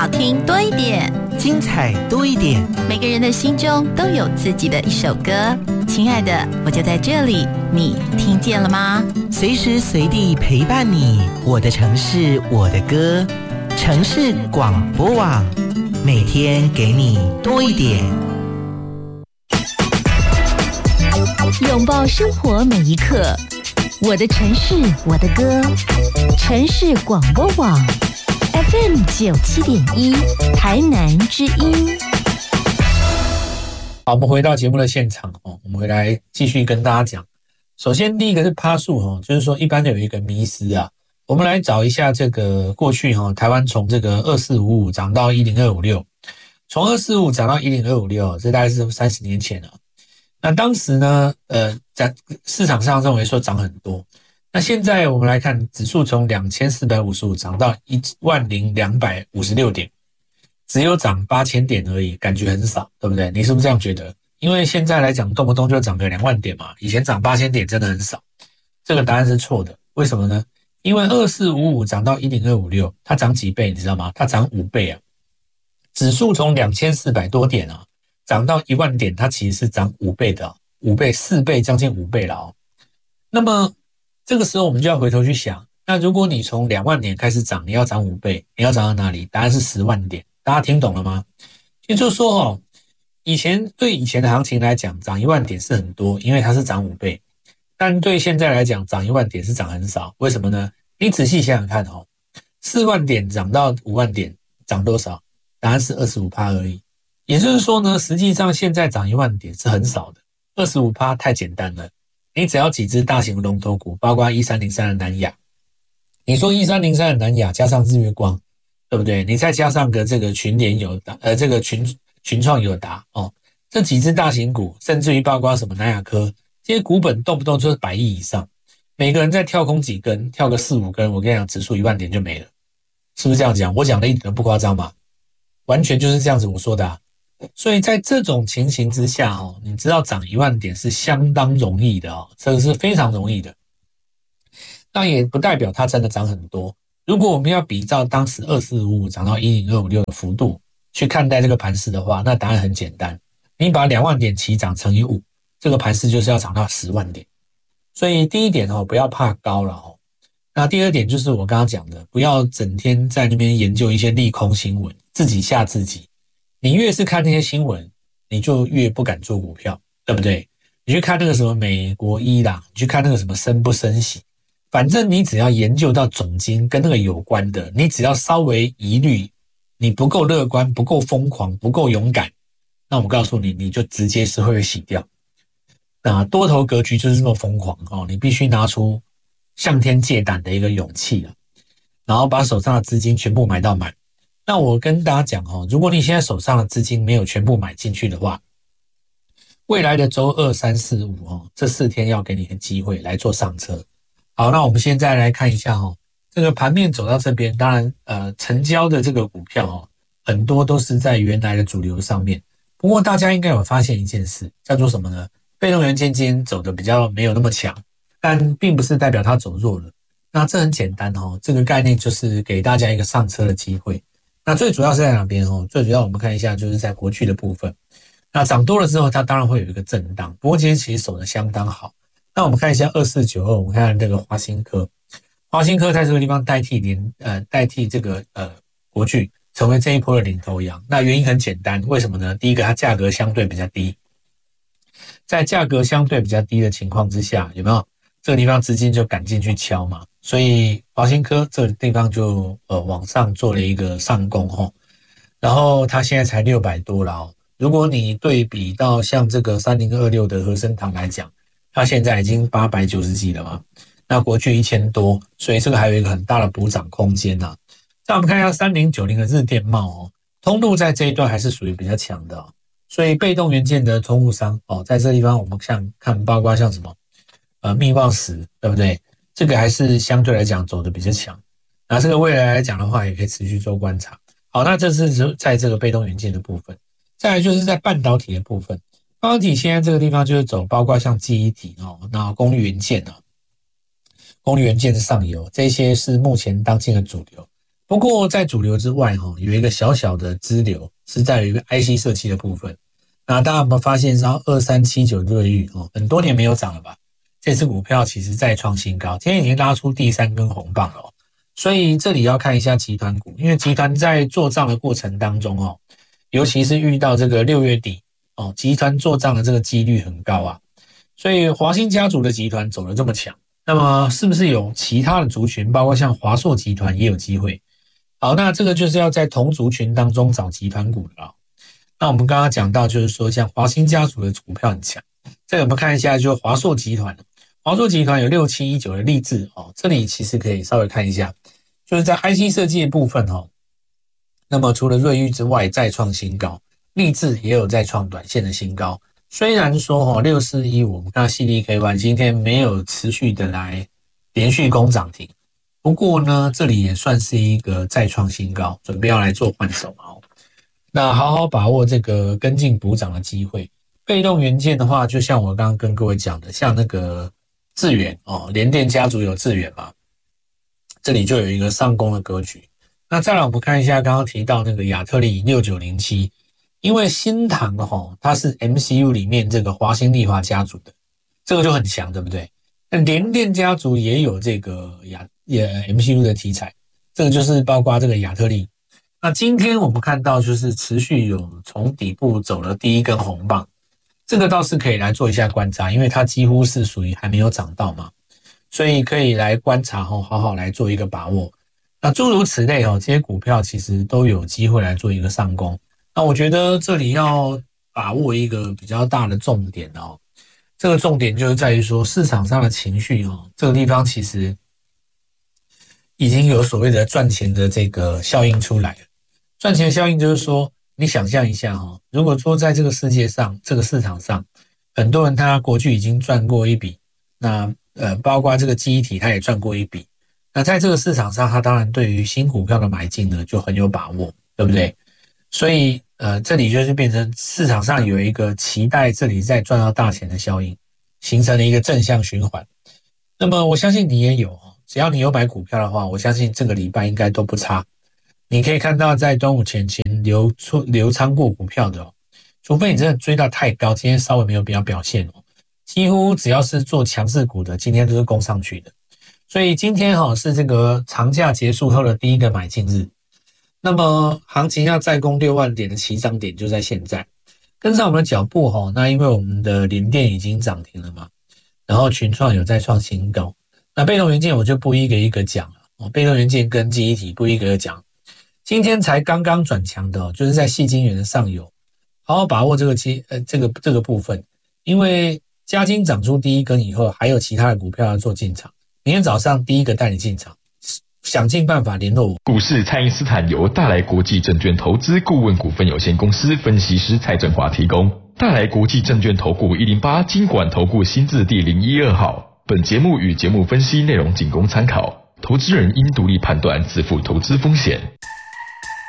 好听多一点， 精彩多一点。 每个人的心中都有自己的一首歌。亲爱的，我就在这里，你听见了吗？ 随时随地陪伴你，我的城市，我的歌。城市广播网，每天给你多一点。 拥抱生活每一刻，我的城市，我的歌。城市广播网 FM 97.1，台南之音。 好，我们回到节目的现场哦，我们回来继续跟大家讲。首先，第一个是趴数哦，就是说一般有一个迷思啊，我们来找一下这个过去哈，台湾从这个2455涨到10256，从2455涨到10256，这大概是30年前了。那当时呢，在市场上认为说涨很多。那现在我们来看，指数从2455涨到10256点，只有涨8000点而已，感觉很少，对不对？你是不是这样觉得？因为现在来讲，动不动就涨个2万点嘛，以前涨8000点真的很少。这个答案是错的，为什么呢？因为2455涨到10256，它涨几倍你知道吗？它涨5倍啊！指数从2400多点啊，涨到1万点，它其实是涨5倍的，5倍、4倍，将近5倍了哦。那么这个时候我们就要回头去想，那如果你从2万点开始涨，你要涨5倍，你要涨到哪里？答案是10万点。大家听懂了吗？也就是说哦，对以前的行情来讲，涨1万点是很多，因为它是涨5倍。但对现在来讲，涨1万点是涨很少，为什么呢？你仔细想想看哦，4万点涨到5万点，涨多少？答案是 25% 而已。也就是说呢，实际上现在涨1万点是很少的， 25% 太简单了。你只要几只大型龙头股，包括1303的南亚，你说1303的南亚加上日月光，对不对？你再加上个这个群联友达，这个群创友达哦，这几只大型股，甚至于包括什么南亚科，这些股本动不动就是100亿以上，每个人再跳空几根，跳个4、5根，我跟你讲，指数1万点就没了，是不是这样讲？我讲的一点都不夸张嘛，完全就是这样子我说的啊。所以在这种情形之下哦，你知道涨1万点是相当容易的哦，这个是非常容易的。那也不代表它真的涨很多。如果我们要比照当时2455涨到10256的幅度去看待这个盘势的话，那答案很简单，你把2万点起涨乘以5，这个盘势就是要涨到10万点。所以第一点哦，不要怕高了哦。那第二点就是我刚刚讲的，不要整天在那边研究一些利空新闻，自己吓自己。你越是看那些新闻，你就越不敢做股票，对不对？你去看那个什么美国伊朗，你去看那个什么升不升息，反正你只要研究到总经跟那个有关的，你只要稍微疑虑，你不够乐观，不够疯狂，不够勇敢，那我告诉你，你就直接是会被洗掉。那多头格局就是这么疯狂哦，你必须拿出向天借胆的一个勇气了，然后把手上的资金全部买到满。那我跟大家讲哦，如果你现在手上的资金没有全部买进去的话，未来的周2、3、4、5哦，这4天要给你个机会来做上车。好，那我们现在来看一下哦，这个盘面走到这边，当然成交的这个股票哦，很多都是在原来的主流上面。不过大家应该有发现一件事，叫做什么呢？被动元件今天走的比较没有那么强，但并不是代表它走弱了。那这很简单哦，这个概念就是给大家一个上车的机会。那最主要是在哪边哦？最主要我们看一下，就是在国巨的部分。那涨多了之后，它当然会有一个震荡，不过今天其实守得相当好。那我们看一下2492，我们看这个华新科，华新科在这个地方代替这个国巨，成为这一波的领头羊。那原因很简单，为什么呢？第一个，它价格相对比较低，在价格相对比较低的情况之下，有没有这个地方资金就赶进去敲嘛？所以华新科这个地方就往上做了一个上攻齁，然后它现在才600多了哦。如果你对比到像这个3026的和生堂来讲，它现在已经890几了嘛，那国巨1000多，所以这个还有一个很大的补涨空间啊。再我们看一下3090的日电茂哦，通路在这一段还是属于比较强的哦，所以被动元件的通路商哦，在这地方我们看包括像什么密旺石，对不对？这个还是相对来讲走的比较强，那这个未来来讲的话，也可以持续做观察。好，那这是在这个被动元件的部分，再来就是在半导体的部分。半导体现在这个地方就是走，包括像记忆体哦，那功率元件啊，功率元件的上游，这些是目前当今的主流。 不过在主流之外有一个小小的支流是在于 IC 设计的部分。那大家有没有发现2379瑞昱很多年没有涨了吧？这次股票其实再创新高，今天已经拉出第3根红棒了所以这里要看一下集团股，因为集团在做账的过程当中尤其是遇到这个6月底集团做账的这个几率很高啊。所以华兴家族的集团走得这么强，那么是不是有其他的族群，包括像华硕集团也有机会？好，那这个就是要在同族群当中找集团股的那我们刚刚讲到，就是说像华兴家族的股票很强，这个我们看一下，就是华硕集团。华硕集团有6719的力智这里其实可以稍微看一下，就是在 IC 设计的部分那么除了瑞昱之外再创新高，力智也有再创短线的新高。虽然说6415我们看到CDKY今天没有持续的来连续攻涨停，不过呢这里也算是一个再创新高，准备要来做换手那好好把握这个跟进补涨的机会。被动元件的话，就像我刚刚跟各位讲的，像那个智原联电家族有智原嘛，这里就有一个上攻的格局。那再来我们看一下刚刚提到那个亚特力6907，因为新唐它是 MCU 里面这个华新丽华家族的，这个就很强，对不对？那联电家族也有这个MCU 的题材，这个就是包括这个亚特力。那今天我们看到就是持续有从底部走了第1根红棒，这个倒是可以来做一下观察，因为它几乎是属于还没有涨到嘛，所以可以来观察好好来做一个把握。那诸如此类这些股票其实都有机会来做一个上攻。那我觉得这里要把握一个比较大的重点这个重点就是在于说市场上的情绪这个地方其实已经有所谓的赚钱的这个效应出来了。赚钱的效应就是说，你想象一下如果说在这个世界上这个市场上很多人他过去已经赚过一笔，那包括这个记忆体他也赚过一笔，那在这个市场上他当然对于新股票的买进呢就很有把握，对不对？所以这里就是变成市场上有一个期待这里再赚到大钱的效应，形成了一个正向循环。那么我相信你也有只要你有买股票的话，我相信这个礼拜应该都不差。你可以看到在端午前流仓过股票的除非你真的追到太高，今天稍微没有比较表现几乎只要是做强势股的今天都是攻上去的。所以今天是这个长假结束后的第1个买进日，那么行情要再攻6万点的起涨点就在现在，跟上我们的脚步那因为我们的联电已经涨停了嘛，然后群创有再创新高，那被动元件我就不一个一个讲了被动元件跟记忆体不一个一个讲。今天才刚刚转强的就是在矽晶圆的上游，好好把握这个部分，因为嘉晶涨出第1根以后，还有其他的股票要做进场。明天早上第1个带你进场，想尽办法联络我。 股市蔡因斯坦由大来国际证券投资顾问股份有限公司分析师蔡振华提供。大来国际证券投顾108金管投顾新字第012号。本节目与节目分析内容仅供参考，投资人应独立判断，自负投资风险。